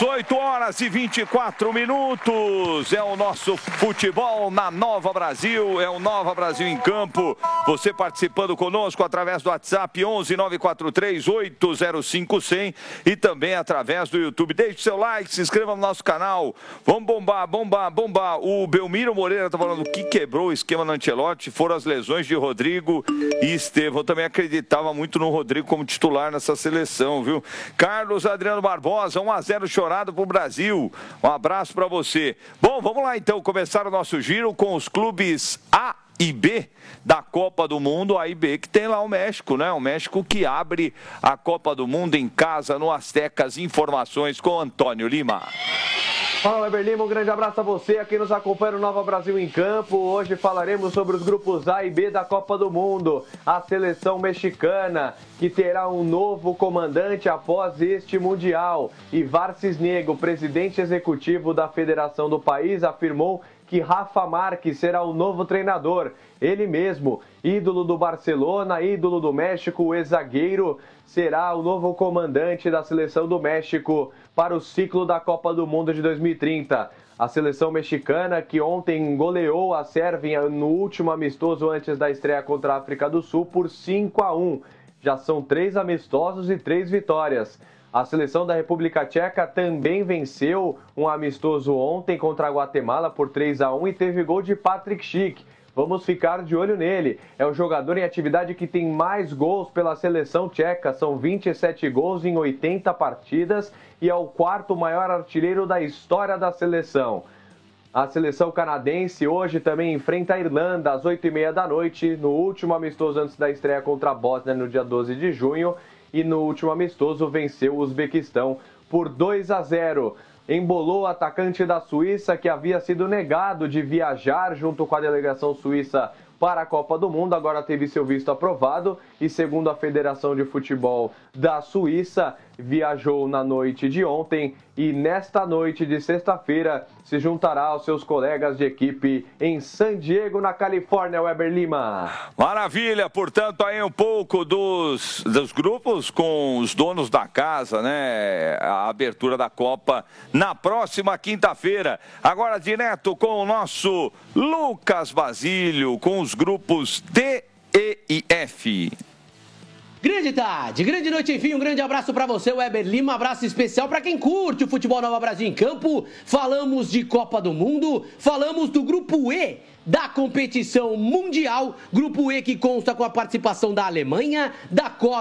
18 horas e 24 minutos. É o nosso futebol na Nova Brasil. É o Nova Brasil em campo. Você participando conosco através do WhatsApp 11 943 805 100 e também através do YouTube. Deixe seu like, se inscreva no nosso canal. Vamos bombar. O Belmiro Moreira está falando que quebrou o esquema no Ancelotti foram as lesões de Rodrigo e Estevão. Também acreditava muito no Rodrigo como titular nessa seleção, viu? Carlos Adriano Barbosa, 1-0 chorado pro Brasil. Um abraço para você. Bom, vamos lá então começar o nosso giro com os clubes A e B da Copa do Mundo, A e B, que tem lá o México, né? O México que abre a Copa do Mundo em casa no Aztecas. Informações com Antônio Lima. Fala, Weber Lima, um grande abraço a você aqui nos acompanha no Nova Brasil em Campo. Hoje falaremos sobre os grupos A e B da Copa do Mundo. A seleção mexicana, que terá um novo comandante após este Mundial. Ivar Cisnego, presidente executivo da federação do país, afirmou que Rafa Marques será o novo treinador. Ele mesmo, ídolo do Barcelona, ídolo do México, o ex-zagueiro, será o novo comandante da seleção do México para o ciclo da Copa do Mundo de 2030. A seleção mexicana, que ontem goleou a Sérvia no último amistoso antes da estreia contra a África do Sul por 5-1. Já são 3 amistosos e 3 vitórias. A seleção da República Tcheca também venceu um amistoso ontem contra a Guatemala por 3-1 e teve gol de Patrick Schick. Vamos ficar de olho nele. É o jogador em atividade que tem mais gols pela seleção tcheca. São 27 gols em 80 partidas e é o 4º maior artilheiro da história da seleção. A seleção canadense hoje também enfrenta a Irlanda às 8h30 da noite, no último amistoso antes da estreia contra a Bósnia no dia 12 de junho. E no último amistoso venceu o Uzbequistão por 2-0. Embolou o atacante da Suíça, que havia sido negado de viajar junto com a delegação suíça para a Copa do Mundo, agora teve seu visto aprovado e, segundo a Federação de Futebol da Suíça, viajou na noite de ontem e nesta noite de sexta-feira se juntará aos seus colegas de equipe em San Diego, na Califórnia. Weber Lima. Maravilha, portanto, aí um pouco dos grupos com os donos da casa, né? A abertura da Copa na próxima quinta-feira. Agora direto com o nosso Lucas Basílio, com os grupos D, E e F. Grande tarde, grande noite, enfim, um grande abraço para você, Weber Lima, abraço especial para quem curte o futebol Nova Brasil em Campo. Falamos de Copa do Mundo, falamos do Grupo E da competição mundial, Grupo E que consta com a participação da Alemanha, da Costa